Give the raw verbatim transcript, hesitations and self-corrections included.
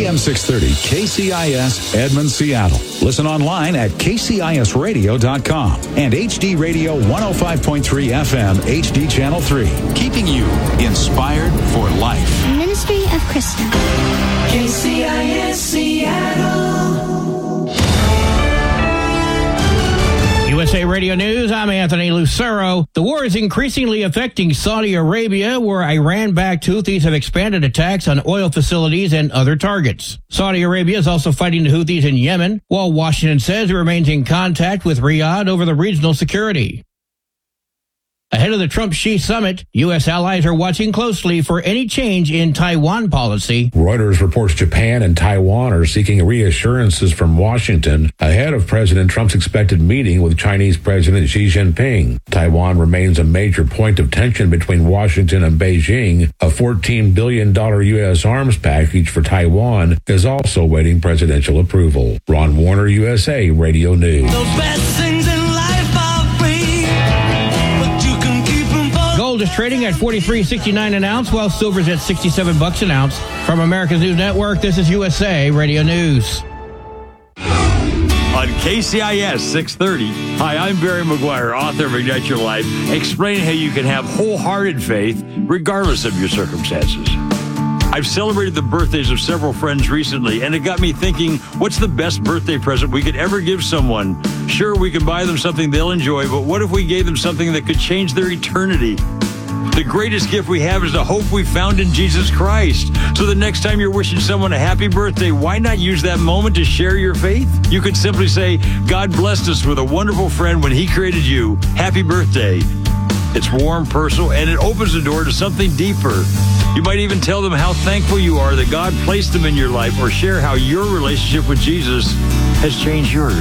A M six thirty K C I S Edmond, Seattle. Listen online at K C I S radio dot com and H D Radio one oh five point three F M H D Channel three. Keeping you inspired for life. Ministry of Krista. K C I S Seattle. U S A Radio News, I'm Anthony Lucero. The war is increasingly affecting Saudi Arabia, where Iran-backed Houthis have expanded attacks on oil facilities and other targets. Saudi Arabia is also fighting the Houthis in Yemen, while Washington says it remains in contact with Riyadh over the regional security. Ahead of the Trump-Xi summit, U S allies are watching closely for any change in Taiwan policy. Reuters reports Japan and Taiwan are seeking reassurances from Washington ahead of President Trump's expected meeting with Chinese President Xi Jinping. Taiwan remains a major point of tension between Washington and Beijing. A fourteen billion dollars U S arms package for Taiwan is also awaiting presidential approval. Ron Warner, U S A Radio News. Those best things in life are free, but you can keep them for... Gold is trading at forty-three sixty-nine an ounce, while silver's at sixty-seven bucks an ounce. From America's News Network, this is U S A Radio News. On K C I S six thirty. Hi, I'm Barry McGuire, author of Ignite Your Life, explaining how you can have wholehearted faith regardless of your circumstances. I've celebrated the birthdays of several friends recently, and it got me thinking, what's the best birthday present we could ever give someone? Sure, we can buy them something they'll enjoy, but what if we gave them something that could change their eternity? The greatest gift we have is the hope we found in Jesus Christ. So the next time you're wishing someone a happy birthday, why not use that moment to share your faith? You could simply say, God blessed us with a wonderful friend when he created you. Happy birthday. It's warm, personal, and it opens the door to something deeper. You might even tell them how thankful you are that God placed them in your life, or share how your relationship with Jesus has changed yours.